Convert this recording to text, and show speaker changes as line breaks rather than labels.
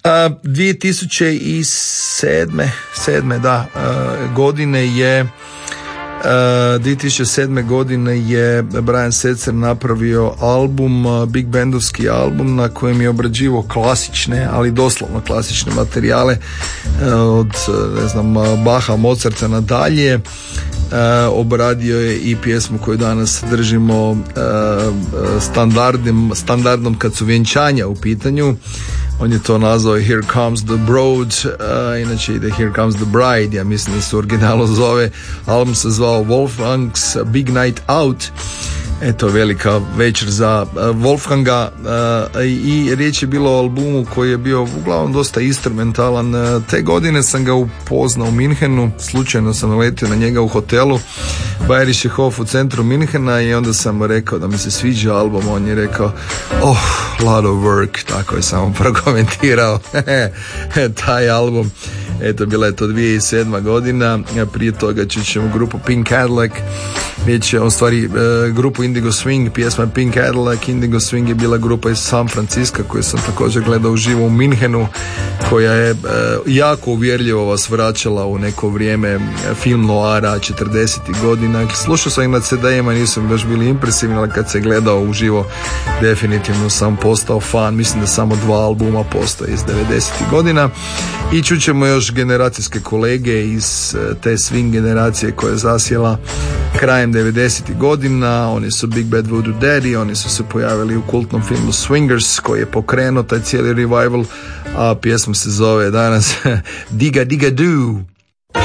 2007. godine je Brian Setzer napravio album, big bandovski album na kojem je obrađivao klasične, ali doslovno klasične materijale od Bacha, Mozarta nadalje. Obradio je i pjesmu koju danas držimo standardom kad su vjenčanja u pitanju. On je to nazvao Here Comes the Broad, inače ide Here Comes the Bride, ja mislim da se u originalu zove. Album se zvao Wolfgang's Big Night Out. Eto, velika večer za Wolfganga, i riječ je bilo o albumu koji je bio uglavnom dosta instrumentalan. Te godine sam ga upoznao u Minhenu, slučajno sam letio na njega u hotelu Bayerische Hof u centru Minhena i onda sam mu rekao da mi se sviđa album. On je rekao, lot of work, tako je samo prokomentirao taj album. Eto, bila je to 2007. godina, prije toga ćemo grupu Pink Cadillac, riječ je o stvari grupu Indigo Swing, pjesma Pink Cadillac. Indigo Swing je bila grupa iz San Francisca koju sam također gledao uživo u Minhenu, koja je jako uvjerljivo vas vraćala u neko vrijeme film noara 40. godina. Slušao sam ih na CD-ima, nisam baš bili impresivni, ali kad se gledao uživo definitivno sam postao fan. Mislim da samo 2 albuma postoje iz 90. godina i čućemo još generacijske kolege iz te swing generacije koja je zasjela krajem 90. godina. Oni su Big Bad Voodoo Daddy, oni su se pojavili u kultnom filmu Swingers koji je pokrenuo taj cijeli revival, a pjesma se zove danas Diga Diga Doo.